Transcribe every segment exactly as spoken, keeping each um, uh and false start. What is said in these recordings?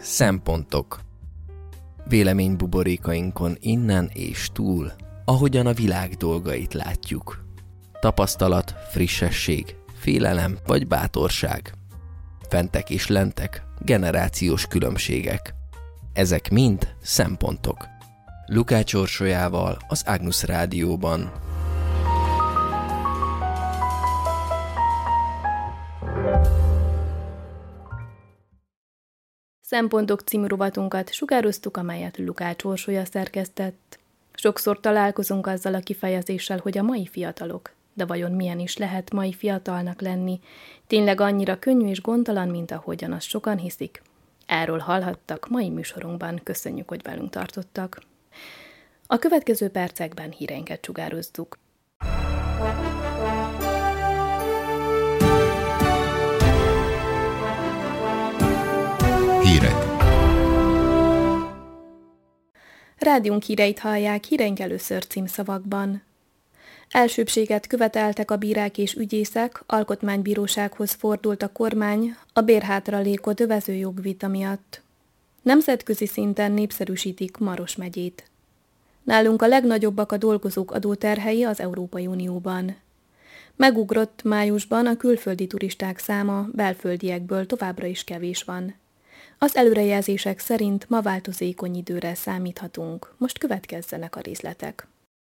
Szempontok. Véleménybuborékainkon innen és túl, ahogyan a világ dolgait látjuk. Tapasztalat, frissesség, félelem vagy bátorság. Fentek és lentek, generációs különbségek. Ezek mind szempontok. Lukács Orsolyával az Agnus Rádióban. Szempontok című rovatunkat sugároztuk, amelyet Lukács Orsolya szerkesztett. Sokszor találkozunk azzal a kifejezéssel, hogy a mai fiatalok. De vajon milyen is lehet mai fiatalnak lenni? Tényleg annyira könnyű és gondtalan, mint ahogyan azt sokan hiszik? Erről hallhattak mai műsorunkban, köszönjük, hogy velünk tartottak. A következő percekben híreinket sugározzuk. Hírek. Rádiónk híreit hallják, híreink először címszavakban. Elsőbbséget követeltek a bírák és ügyészek, alkotmánybírósághoz fordult a kormány a bérhátralékot övező jogvita miatt. Nemzetközi szinten népszerűsítik Maros megyét. Nálunk a legnagyobbak a dolgozók adóterhei az Európai Unióban. Megugrott májusban a külföldi turisták száma, belföldiekből továbbra is kevés van. Az előrejelzések szerint ma változékony időre számíthatunk. Most következzenek a részletek.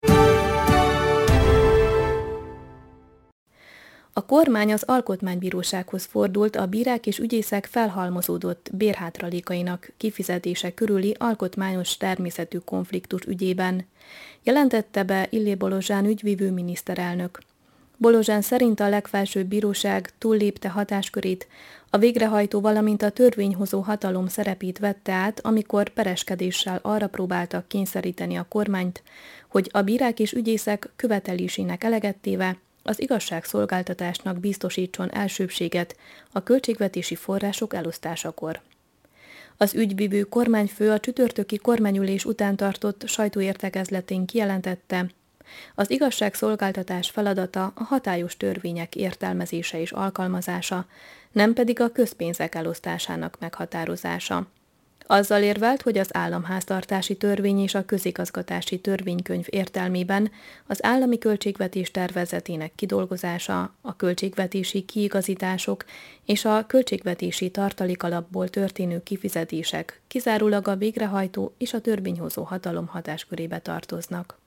A kormány az alkotmánybírósághoz fordult a bírák és ügyészek felhalmozódott bérhátralékainak kifizetése körüli alkotmányos természetű konfliktus ügyében, jelentette be Illé Bolozsán ügyvívő miniszterelnök. Bolozsán szerint a legfelsőbb bíróság túllépte hatáskörét, a végrehajtó, valamint a törvényhozó hatalom szerepét vette át, amikor pereskedéssel arra próbáltak kényszeríteni a kormányt, hogy a bírák és ügyészek követelésének eleget téve az igazságszolgáltatásnak biztosítson elsőbbséget a költségvetési források elosztásakor. Az ügyvívő kormányfő a csütörtöki kormányülés után tartott sajtóértekezletén kijelentette, az igazságszolgáltatás feladata a hatályos törvények értelmezése és alkalmazása, nem pedig a közpénzek elosztásának meghatározása. Azzal érvelt, hogy az államháztartási törvény és a közigazgatási törvénykönyv értelmében az állami költségvetés tervezetének kidolgozása, a költségvetési kiigazítások és a költségvetési tartalékalapból történő kifizetések kizárólag a végrehajtó és a törvényhozó hatalom hatáskörébe tartoznak.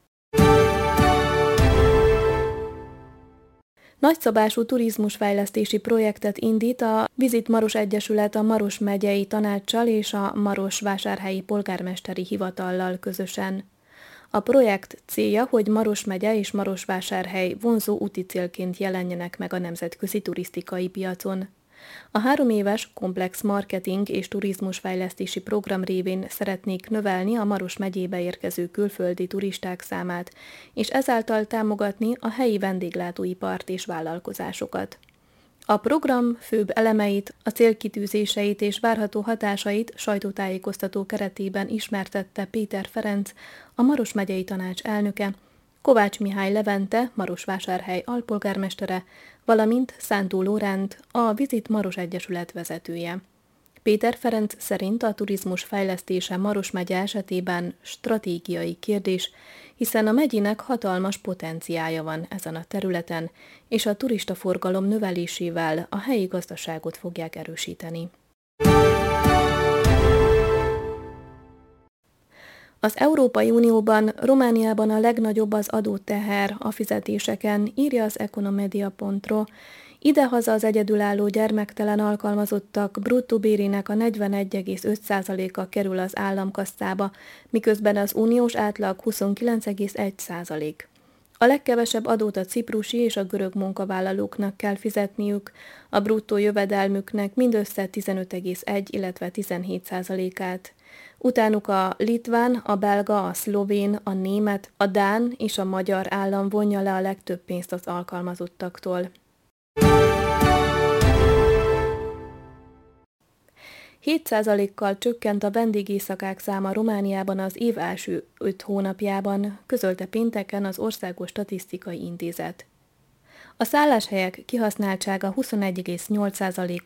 Nagyszabású turizmusfejlesztési projektet indít a Visit Maros Egyesület a Maros megyei tanáccsal és a Marosvásárhelyi polgármesteri hivatallal közösen. A projekt célja, hogy Maros megye és Marosvásárhely vonzó úti célként jelenjenek meg a nemzetközi turisztikai piacon. A három éves komplex marketing és turizmusfejlesztési program révén szeretnék növelni a Maros megyébe érkező külföldi turisták számát, és ezáltal támogatni a helyi vendéglátóipart és vállalkozásokat. A program főbb elemeit, a célkitűzéseit és várható hatásait sajtótájékoztató keretében ismertette Péter Ferenc, a Maros megyei tanács elnöke, Kovács Mihály Levente, Marosvásárhely alpolgármestere, valamint Szántó Lóránt, a Visit Maros Egyesület vezetője. Péter Ferenc szerint a turizmus fejlesztése Maros megye esetében stratégiai kérdés, hiszen a megyének hatalmas potenciálja van ezen a területen, és a turistaforgalom növelésével a helyi gazdaságot fogják erősíteni. Az Európai Unióban, Romániában a legnagyobb az adóteher a fizetéseken, írja az Economedia pont ro. Idehaza az egyedülálló gyermektelen alkalmazottak bruttó bérének a negyvenegy egész öt százaléka kerül az államkasszába, miközben az uniós átlag huszonkilenc egész egy százalék. A legkevesebb adót a ciprusi és a görög munkavállalóknak kell fizetniük, a bruttó jövedelmüknek mindössze tizenöt egész egy, illetve tizenhét százalékát. Utánuk a litván, a belga, a szlovén, a német, a dán és a magyar állam vonja le a legtöbb pénzt az alkalmazottaktól. hét százalékkal csökkent a vendégészakák száma Romániában az év első öt hónapjában, közölte pénteken az Országos Statisztikai Intézet. A szálláshelyek kihasználtsága huszonegy egész nyolc százalék